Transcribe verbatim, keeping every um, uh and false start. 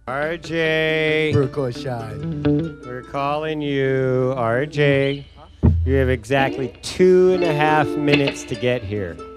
R J, Burkoshan. we're calling you. R J, you have exactly two and a half minutes to get here.